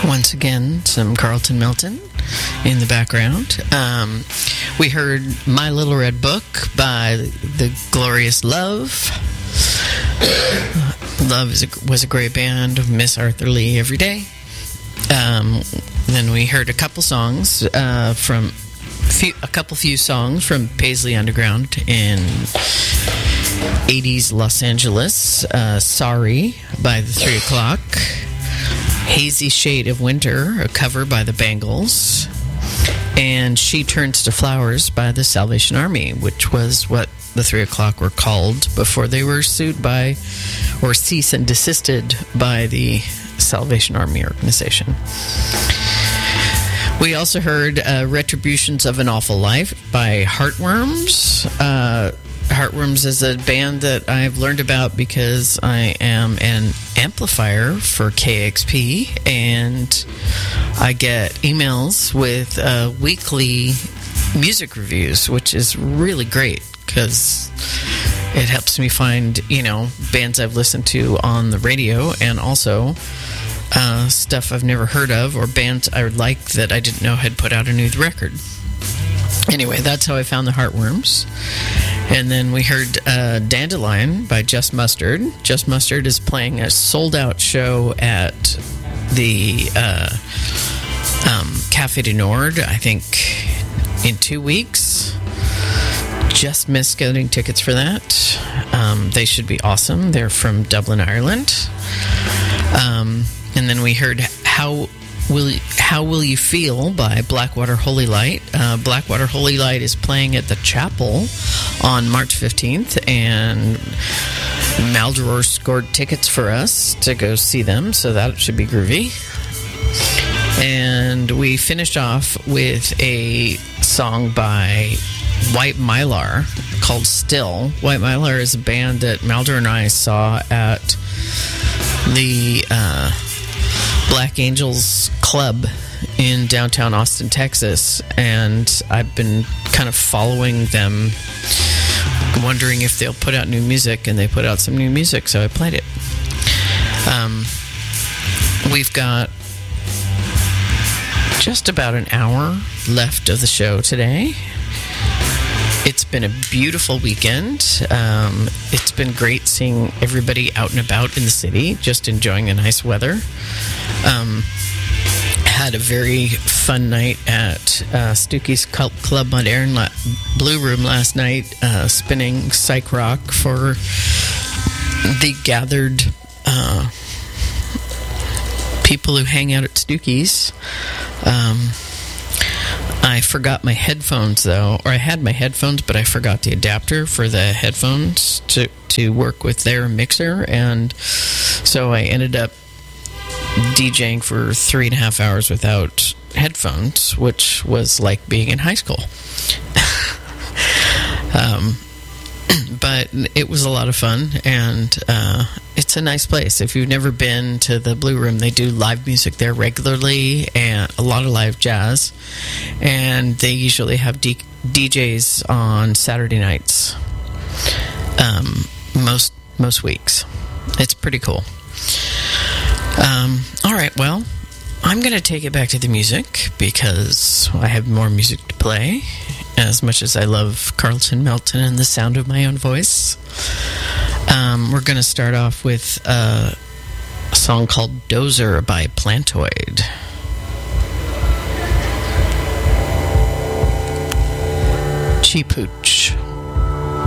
Once again, some Carlton Melton in the background. We heard My Little Red Book by the Glorious Love. Love was a great band. Miss Arthur Lee every day. Then we heard a couple songs few songs from Paisley Underground in 80s Los Angeles. Sorry by the 3 O'Clock. Hazy Shade of Winter, a cover by the Bangles. And She Turns to Flowers by the Salvation Army, which was what the 3 O'Clock were called before they were sued by, or cease and desisted by, the Salvation Army organization. We also heard Retributions of an Awful Life by Heartworms. Heartworms is a band that I've learned about because I am an amplifier for KXP, and I get emails with weekly music reviews, which is really great because it helps me find, bands I've listened to on the radio, and also stuff I've never heard of, or bands I would like that I didn't know had put out a new record. Anyway, that's how I found the Heartworms. And then we heard Dandelion by Just Mustard. Just Mustard is playing a sold-out show at the Café du Nord, I think, in 2 weeks. Just missed getting tickets for that. They should be awesome. They're from Dublin, Ireland. And then we heard How Will You Feel by Blackwater Holy Light. Blackwater Holy Light is playing at the Chapel on March 15th, and Maldoror scored tickets for us to go see them, so that should be groovy. And we finished off with a song by White Mylar called Still. White Mylar is a band that Maldor and I saw at the Black Angels Club in downtown Austin, Texas, and I've been kind of following them, wondering if they'll put out new music, and they put out some new music, so I played it. We've got just about an hour left of the show today. It's been a beautiful weekend. It's been great seeing everybody out and about in the city, just enjoying the nice weather. Had a very fun night at Stooky's Club Mud Air Blue Room last night, spinning psych rock for the gathered people who hang out at Stooky's. I forgot my headphones, though, or I had my headphones, but I forgot the adapter for the headphones to work with their mixer, and so I ended up DJing for 3.5 hours without headphones, which was like being in high school. But it was a lot of fun, and it's a nice place. If you've never been to the Blue Room, they do live music there regularly, and a lot of live jazz, and they usually have DJs on Saturday nights, most weeks. It's pretty cool. All right, well, I'm going to take it back to the music because I have more music to play, as much as I love Carlton Melton and the sound of my own voice. We're going to start off with a song called Dozer by Plantoid. Cheap Hooch.